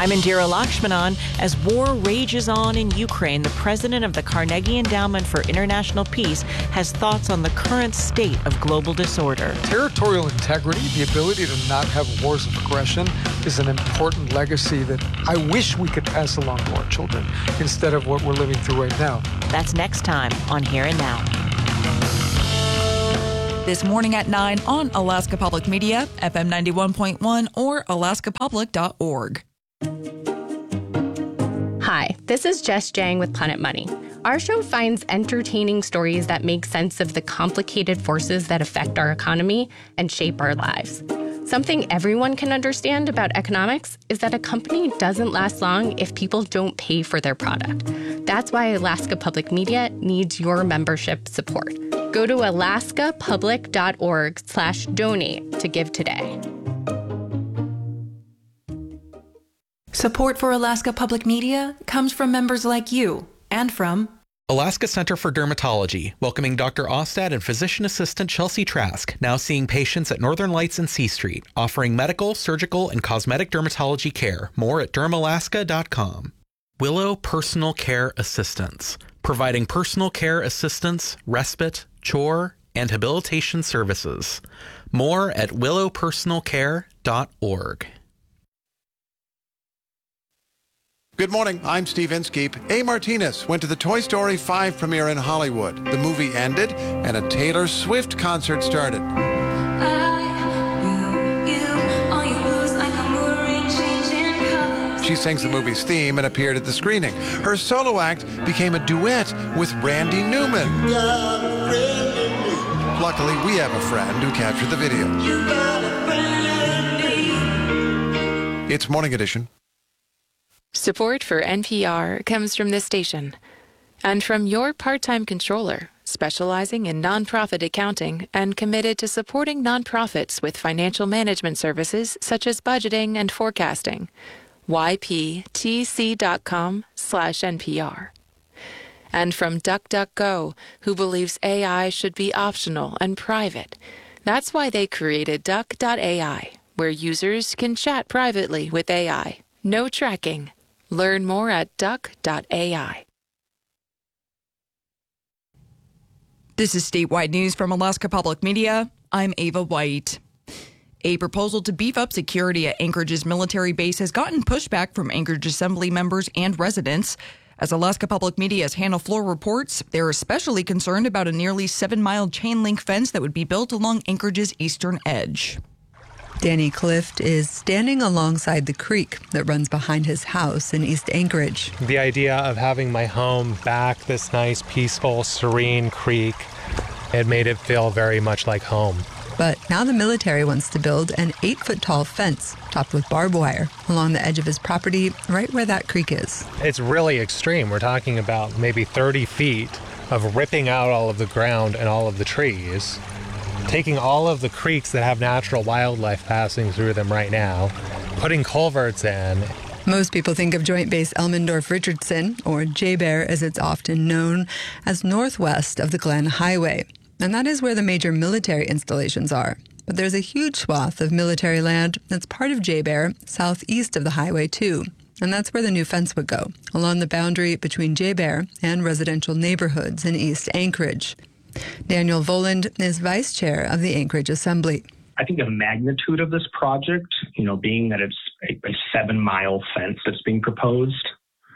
I'm Indira Lakshmanan. As war rages on in Ukraine, the president of the Carnegie Endowment for International Peace has thoughts on the current state of global disorder. Territorial integrity, the ability to not have wars of aggression, is an important legacy that I wish we could pass along to our children instead of what we're living through right now. That's next time on Here and Now. This morning at 9 on Alaska Public Media, FM 91.1 or alaskapublic.org. Hi, this is Jess Jang with Planet Money. Our show finds entertaining stories that make sense of the complicated forces that affect our economy and shape our lives. Something everyone can understand about economics is that a company doesn't last long if people don't pay for their product. That's why Alaska Public Media needs your membership support. Go to alaskapublic.org/donate to give today. Support for Alaska Public Media comes from members like you and from Alaska Center for Dermatology, welcoming Dr. Ostad and physician assistant Chelsea Trask, now seeing patients at Northern Lights and C Street, offering medical, surgical, and cosmetic dermatology care. More at dermalaska.com. Willow Personal Care Assistance, providing personal care assistance, respite, chore, and habilitation services. More at willowpersonalcare.org. Good morning, I'm Steve Inskeep. A. Martinez went to the Toy Story 5 premiere in Hollywood. The movie ended, and a Taylor Swift concert started. She sings the movie's theme and appeared at the screening. Her solo act became a duet with Randy Newman. Luckily, we have a friend who captured the video. It's Morning Edition. Support for NPR comes from this station and from your part-time controller, specializing in nonprofit accounting and committed to supporting nonprofits with financial management services such as budgeting and forecasting. yptc.com/NPR. And from DuckDuckGo, who believes AI should be optional and private. That's why they created Duck.ai, where users can chat privately with AI. No tracking. Learn more at duck.ai. This is statewide news from Alaska Public Media. I'm Ava White. A proposal to beef up security at Anchorage's military base has gotten pushback from Anchorage Assembly members and residents. As Alaska Public Media's Hannah Floor reports, they're especially concerned about a nearly 7-mile chain link fence that would be built along Anchorage's eastern edge. Danny Clift is standing alongside the creek that runs behind his house in East Anchorage. The idea of having my home back this nice, peaceful, serene creek, it made it feel very much like home. But now the military wants to build an 8-foot-tall fence topped with barbed wire along the edge of his property, right where that creek is. It's really extreme. We're talking about maybe 30 feet of ripping out all of the ground and all of the trees, taking all of the creeks that have natural wildlife passing through them right now, putting culverts in. Most people think of Joint Base Elmendorf-Richardson, or JBER as it's often known, as northwest of the Glen Highway. And that is where the major military installations are. But there's a huge swath of military land that's part of JBER, southeast of the highway too. And that's where the new fence would go, along the boundary between JBER and residential neighborhoods in East Anchorage. Daniel Voland is vice chair of the Anchorage Assembly. I think the magnitude of this project, being that it's a 7-mile fence that's being proposed,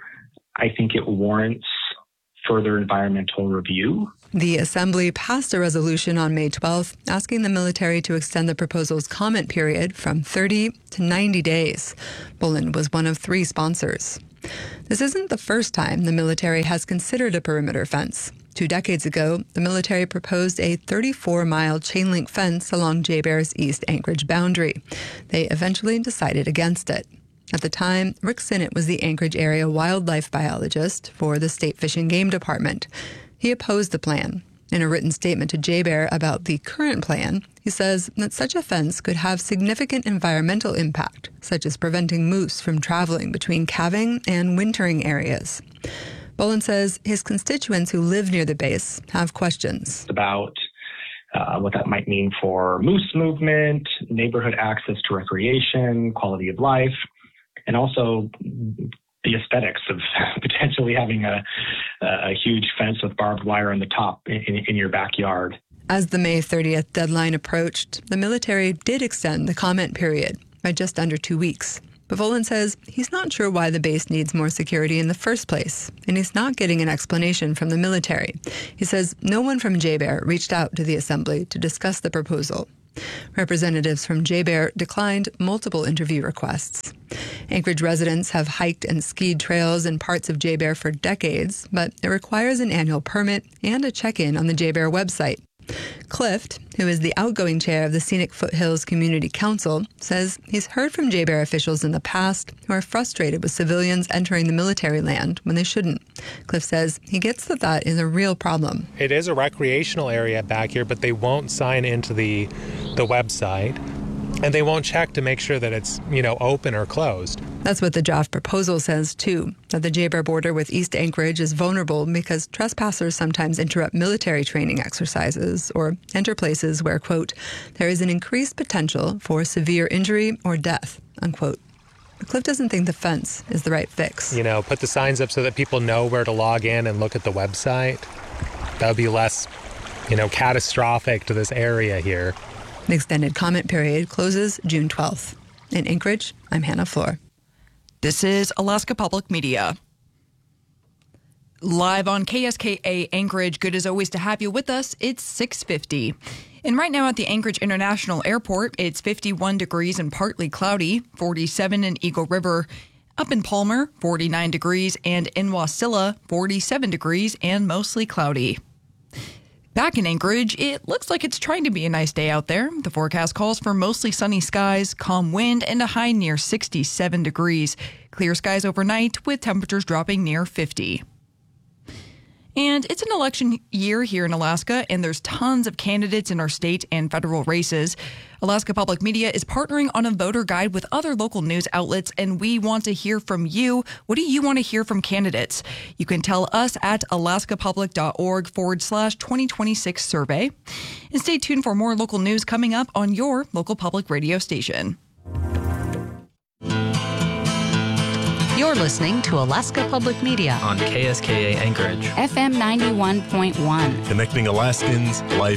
I think it warrants further environmental review. The Assembly passed a resolution on May 12th asking the military to extend the proposal's comment period from 30 to 90 days. Voland was one of 3 sponsors. This isn't the first time the military has considered a perimeter fence. 2 decades ago, the military proposed a 34-mile chain link fence along JBER's East Anchorage boundary. They eventually decided against it. At the time, Rick Sinnott was the Anchorage area wildlife biologist for the State Fish and Game Department. He opposed the plan. In a written statement to JBER about the current plan, he says that such a fence could have significant environmental impact, such as preventing moose from traveling between calving and wintering areas. Boland says his constituents who live near the base have questions about what that might mean for moose movement, neighborhood access to recreation, quality of life. and also the aesthetics of potentially having a huge fence with barbed wire on the top in your backyard. As the May 30th deadline approached, the military did extend the comment period by just under 2 weeks. But Volin says he's not sure why the base needs more security in the first place, and he's not getting an explanation from the military. He says no one from JBER reached out to the assembly to discuss the proposal. Representatives from JBER declined multiple interview requests. Anchorage residents have hiked and skied trails in parts of JBER for decades, but it requires an annual permit and a check-in on the JBER website. Clift, who is the outgoing chair of the Scenic Foothills Community Council, says he's heard from JBER officials in the past who are frustrated with civilians entering the military land when they shouldn't. Clift says he gets that is a real problem. It is a recreational area back here, but they won't sign into the website, and they won't check to make sure that it's, open or closed. That's what the draft proposal says, too, that the JBER border with East Anchorage is vulnerable because trespassers sometimes interrupt military training exercises or enter places where, quote, there is an increased potential for severe injury or death, unquote. Cliff doesn't think the fence is the right fix. Put the signs up so that people know where to log in and look at the website. That would be less, catastrophic to this area here. The extended comment period closes June 12th. In Anchorage, I'm Hannah Floor. This is Alaska Public Media. Live on KSKA Anchorage, good as always to have you with us. It's 6:50. And right now at the Anchorage International Airport, it's 51 degrees and partly cloudy, 47 in Eagle River. Up in Palmer, 49 degrees, and in Wasilla, 47 degrees and mostly cloudy. Back in Anchorage, it looks like it's trying to be a nice day out there. The forecast calls for mostly sunny skies, calm wind, and a high near 67 degrees. Clear skies overnight with temperatures dropping near 50. And it's an election year here in Alaska, and there's tons of candidates in our state and federal races. Alaska Public Media is partnering on a voter guide with other local news outlets, and we want to hear from you. What do you want to hear from candidates? You can tell us at alaskapublic.org/2026 survey. And stay tuned for more local news coming up on your local public radio station. You're listening to Alaska Public Media on KSKA Anchorage, FM 91.1. Connecting Alaskans, life